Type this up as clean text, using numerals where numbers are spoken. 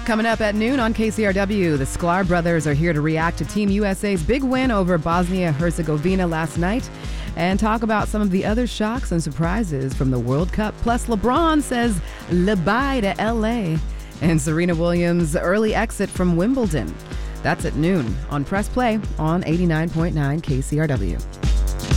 Coming up at noon on KCRW, the Sklar brothers are here to react to Team USA's big win over Bosnia-Herzegovina last night and talk about some of the other shocks and surprises from the World Cup. Plus, LeBron says bye to LA and Serena Williams' early exit from Wimbledon. That's at noon on Press Play on 89.9 KCRW.